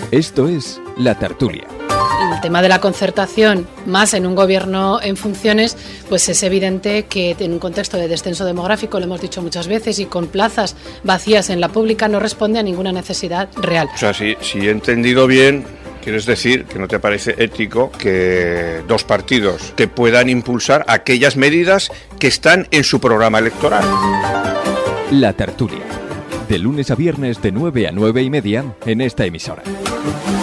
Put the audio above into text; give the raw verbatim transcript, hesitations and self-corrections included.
Esto es La Tertulia. El tema de la concertación, más en un gobierno en funciones, pues es evidente que en un contexto de descenso demográfico, lo hemos dicho muchas veces, y con plazas vacías en la pública, no responde a ninguna necesidad real. O sea, si, si he entendido bien, quieres decir que no te parece ético que dos partidos te puedan impulsar aquellas medidas que están en su programa electoral. La Tertulia, de lunes a viernes de nueve a nueve y media en esta emisora.